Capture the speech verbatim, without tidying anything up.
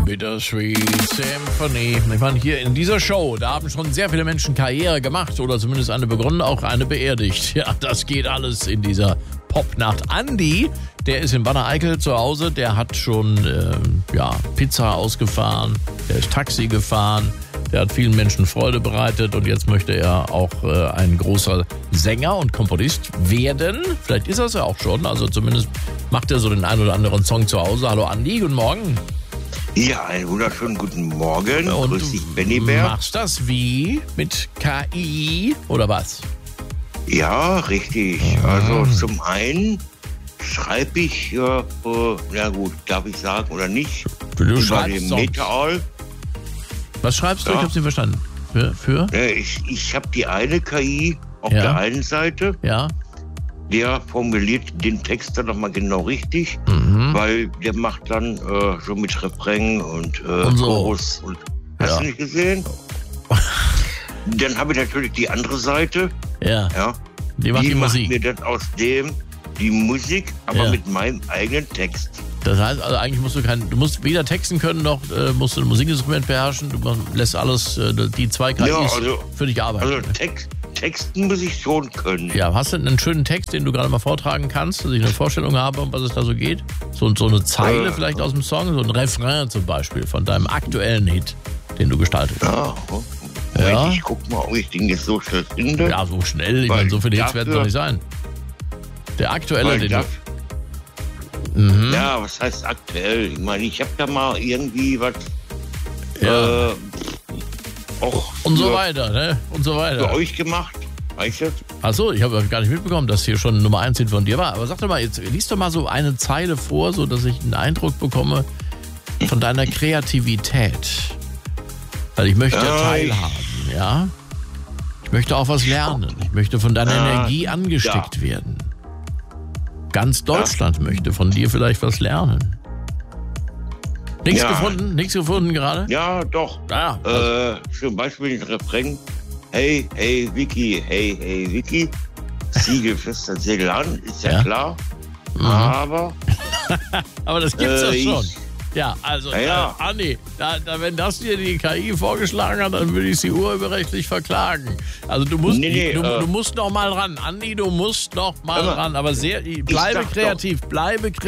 Bittersweet Symphony. Ich meine, hier in dieser Show, da haben schon sehr viele Menschen Karriere gemacht oder zumindest eine begründet, auch eine beerdigt. Ja, das geht alles in dieser Popnacht. Andi, der ist in Wanne-Eickel zu Hause, der hat schon äh, ja, Pizza ausgefahren, der ist Taxi gefahren, der hat vielen Menschen Freude bereitet und jetzt möchte er auch äh, ein großer Sänger und Komponist werden. Vielleicht ist er es ja auch schon, also zumindest macht er so den einen oder anderen Song zu Hause. Hallo Andi, guten Morgen. Ja, einen wunderschönen guten Morgen. Und grüß dich, Benny Bär. Machst das wie? Mit K I oder was? Ja, richtig. Also zum einen schreibe ich, ja, äh, na gut, darf ich sagen oder nicht, Du über schreibst den Songs. Metal. Was schreibst du? Ja. Ich hab's nicht verstanden. Für? für? Ja, ich ich habe die eine K I auf Ja. der einen Seite, Ja? der formuliert den Text dann nochmal genau richtig, Mhm. weil der macht dann äh, so mit Refrain und, äh, Und so. Chorus. Und, hast Ja. du nicht gesehen? Dann habe ich natürlich die andere Seite. Ja. Ja. Die macht die, macht Musik. mir dann aus dem die Musik, aber Ja. mit meinem eigenen Text. Das heißt, also eigentlich musst du kein, du musst weder texten können, noch äh, musst du ein Musikinstrument beherrschen. Du lässt alles, äh, die zwei K Is Ja, also- für dich arbeiten. Also Text, Texten muss ich schon können. Ja, hast du einen schönen Text, den du gerade mal vortragen kannst, dass ich eine Vorstellung habe, um was es da so geht? So, so eine Zeile Äh. vielleicht aus dem Song, so ein Refrain zum Beispiel von deinem aktuellen Hit, den du gestaltet hast. Ja, Moment, Ja. ich guck mal, ob ich den jetzt so schnell finde. Ja, so schnell, ich Weil meine, so viele Hits werden es dafür- doch nicht sein. Der aktuelle, Weil den das, du... Mhm. Ja, was heißt aktuell? Ich meine, ich habe da mal irgendwie was Ja. äh, auch Und so für, weiter, ne? Und so für weiter. euch gemacht. Weißt du? Achso, ich habe gar nicht mitbekommen, dass hier schon Nummer eins Hit von dir war. Aber sag doch mal, jetzt liest doch mal so eine Zeile vor, so dass ich einen Eindruck bekomme von deiner Kreativität. Weil ich möchte Ja, teilhaben, ja? Ich möchte auch was lernen. Ich möchte von deiner Ja, Energie angesteckt werden. Ganz Deutschland möchte von dir vielleicht was lernen. Nichts Ja. gefunden? Nichts gefunden gerade? Ja, doch. Ah, Äh, zum Beispiel den Refrain. Hey, hey, Vicky, hey, hey, Vicky. Siegelfester Seelan, ist ja, Ja. klar. Mhm. Aber, aber das gibt's äh, ja schon. ich- Ja, also, Ja, ja. Äh, Andi, da, da, wenn das dir die K I vorgeschlagen hat, dann würde ich sie urheberrechtlich verklagen. Also du musst, Nee, nee, du, äh, du musst noch mal ran. Andi, du musst noch mal Immer. ran. Aber sehr, bleibe sag doch. kreativ, bleibe kreativ.